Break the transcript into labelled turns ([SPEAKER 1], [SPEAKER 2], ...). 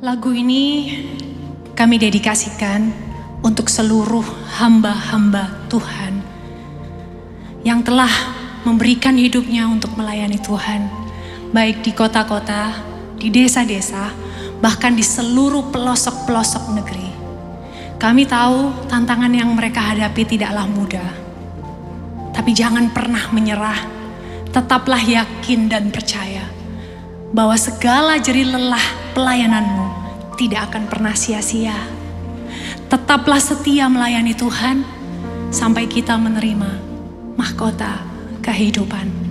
[SPEAKER 1] Lagu ini kami dedikasikan untuk seluruh hamba-hamba Tuhan yang telah memberikan hidupnya untuk melayani Tuhan, baik di kota-kota, di desa-desa, bahkan di seluruh pelosok-pelosok negeri. Kami tahu tantangan yang mereka hadapi tidaklah mudah, tapi jangan pernah menyerah. Tetaplah yakin dan percaya bahwa segala jerih lelah pelayananmu tidak akan pernah sia-sia. Tetaplah setia melayani Tuhan sampai kita menerima mahkota kehidupan.